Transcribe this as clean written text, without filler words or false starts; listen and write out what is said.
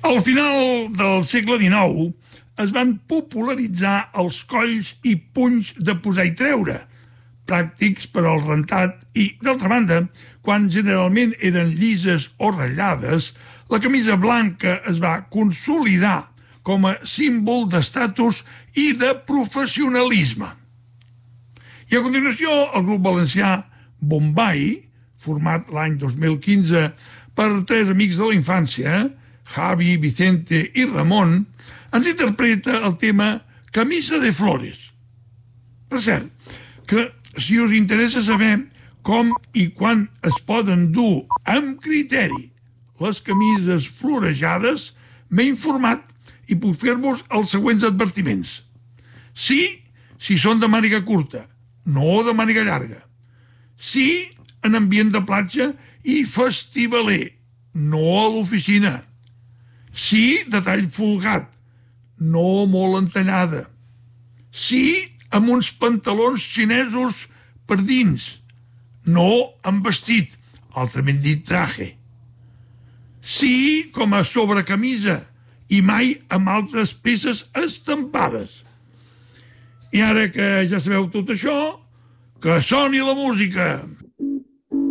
Al final del segle XIX es van popularitzar els colls i punys de posar i treure, pràctics per al rentat i, d'altra banda, quan generalment eren llises o ratllades, la camisa blanca es va consolidar com a símbol d'estatus i de professionalisme. I a continuació, el grup valencià Bombay, format l'any 2015 per 3 amics de la infància, Javi, Vicente i Ramon, ens interpreta el tema Camisa de Flores. Per cert, que si us interessa saber com i quan es poden dur amb criteri les camises florejades, m'he informat i puc fer-vos els següents advertiments. Sí, si són de màniga curta, no de màniga llarga. Sí, en ambient de platja i festivaler, no a l'oficina. Sí, de tall folgat, no molt entallada. Sí, amb uns pantalons xinesos per dins, no amb vestit, altrament dit traje. Sí, com a sobrecamisa i mai amb altres peces estampades. I ara que ja sabeu tot això, que soni la música!